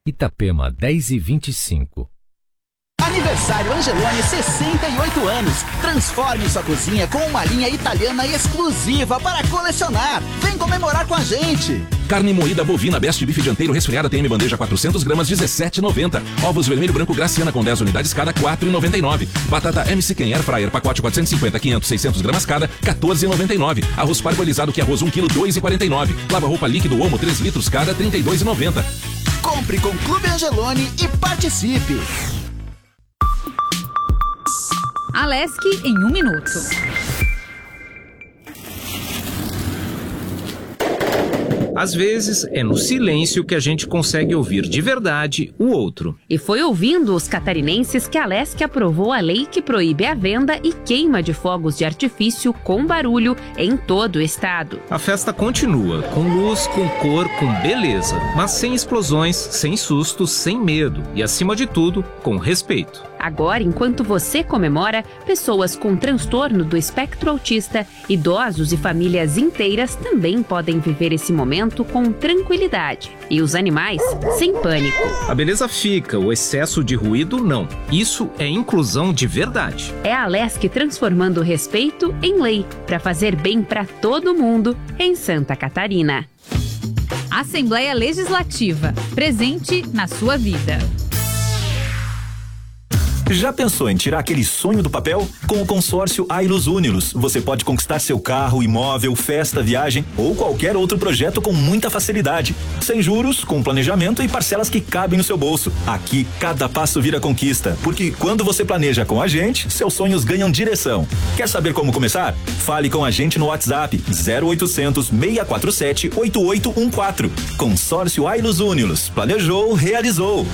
Itapema 10h25. Aniversário Angeloni, 68 anos. Transforme sua cozinha com uma linha italiana exclusiva para colecionar. Vem comemorar com a gente. Carne moída bovina Best Beef dianteiro resfriada TM bandeja 400 gramas, 17,90. Ovos vermelho branco Graciana com 10 unidades cada, 4,99. Batata MC Ken Air Fryer pacote 450, 500, 600 gramas cada, 14,99. Arroz parbolizado que arroz 1 kg, 2,49. Lava roupa líquido Omo 3 litros cada, 32,90. Compre com Clube Angeloni e participe. Alesc em 1 minuto. Às vezes, é no silêncio que a gente consegue ouvir de verdade o outro. E foi ouvindo os catarinenses que a Alesc aprovou a lei que proíbe a venda e queima de fogos de artifício com barulho em todo o estado. A festa continua, com luz, com cor, com beleza, mas sem explosões, sem sustos, sem medo e, acima de tudo, com respeito. Agora, enquanto você comemora, pessoas com transtorno do espectro autista, idosos e famílias inteiras também podem viver esse momento com tranquilidade. E os animais, sem pânico. A beleza fica, o excesso de ruído não. Isso é inclusão de verdade. É a Alesc transformando o respeito em lei, para fazer bem para todo mundo em Santa Catarina. Assembleia Legislativa, presente na sua vida. Já pensou em tirar aquele sonho do papel? Com o consórcio Ailus Unilos, você pode conquistar seu carro, imóvel, festa, viagem ou qualquer outro projeto com muita facilidade. Sem juros, com planejamento e parcelas que cabem no seu bolso. Aqui, cada passo vira conquista, porque quando você planeja com a gente, seus sonhos ganham direção. Quer saber como começar? Fale com a gente no WhatsApp 0800 647 8814. Consórcio Ailus Unilos. Planejou, realizou.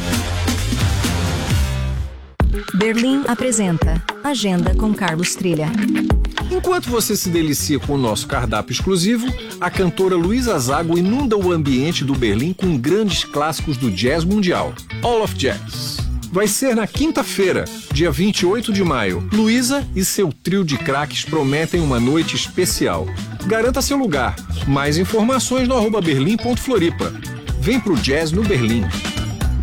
Berlim apresenta Agenda com Carlos Trilha. Enquanto você se delicia com o nosso cardápio exclusivo, a cantora Luísa Zago inunda o ambiente do Berlim com grandes clássicos do jazz mundial. All of Jazz. Vai ser na quinta-feira, dia 28 de maio. Luísa e seu trio de craques prometem uma noite especial. Garanta seu lugar. Mais informações no @berlim.floripa. Vem pro jazz no Berlim.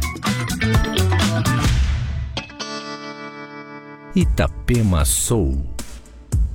Itapema Soul.